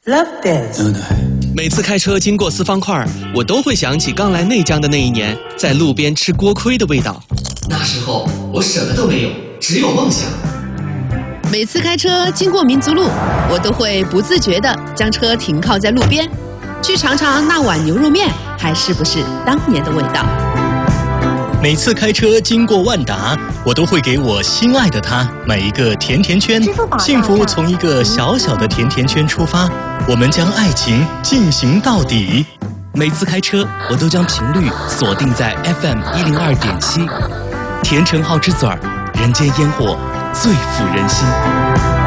Love this。 每次开车经过四方块，我都会想起刚来内江的那一年，在路边吃锅盔的味道。 那时候我什么都没有，只有梦想。 每次开车经过民族路，我都会不自觉地将车停靠在路边，去尝尝那碗牛肉面还是不是当年的味道。 每次开车经过万达，我都会给我心爱的他买一个甜甜圈。幸福从一个小小的甜甜圈出发，我们将爱情进行到底。 每次开车，我都将频率锁定在 FM102.7，甜橙好之嘴儿，人间烟火最抚人心。